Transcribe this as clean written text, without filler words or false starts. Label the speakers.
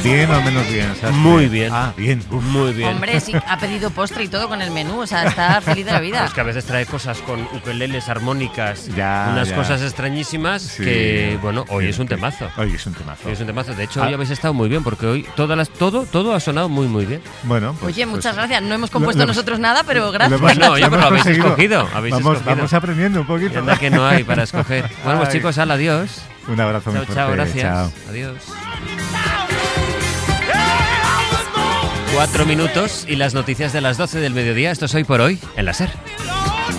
Speaker 1: ¿Bien o menos bien, Sastre?
Speaker 2: Muy bien.
Speaker 1: Ah, bien. Uf.
Speaker 2: Muy bien.
Speaker 3: Hombre, sí, ha pedido postre y todo con el menú, o sea, está feliz de la vida.
Speaker 2: Es que a veces trae cosas con ukeleles, armónicas,
Speaker 1: Ya,
Speaker 2: unas
Speaker 1: ya.
Speaker 2: cosas extrañísimas
Speaker 1: Sí.
Speaker 2: que, bueno, hoy
Speaker 1: Sí,
Speaker 2: es un
Speaker 1: sí.
Speaker 2: temazo.
Speaker 1: Hoy es un temazo.
Speaker 2: Hoy es un temazo. De hecho,
Speaker 1: Ah.
Speaker 2: hoy habéis estado muy bien porque hoy todo ha sonado muy, muy bien.
Speaker 1: Bueno, pues,
Speaker 3: Oye, muchas
Speaker 1: pues,
Speaker 3: gracias. No hemos compuesto
Speaker 1: lo-
Speaker 3: nosotros nada, pero
Speaker 1: lo
Speaker 3: gracias.
Speaker 1: hemos-
Speaker 2: Bueno, oye,
Speaker 1: lo
Speaker 2: pero
Speaker 1: hemos
Speaker 2: habéis
Speaker 1: conseguido.
Speaker 2: escogido. Habéis escogido.
Speaker 1: Vamos aprendiendo un poquito.
Speaker 2: Anda que no hay para escoger. Bueno, pues
Speaker 1: Ay.
Speaker 2: chicos, adiós.
Speaker 1: Un abrazo muy
Speaker 2: Chao,
Speaker 1: fuerte.
Speaker 2: chao, gracias.
Speaker 1: Chao.
Speaker 2: Adiós. 4 minutos y las noticias de las 12 del mediodía. Esto es Hoy por Hoy en la SER.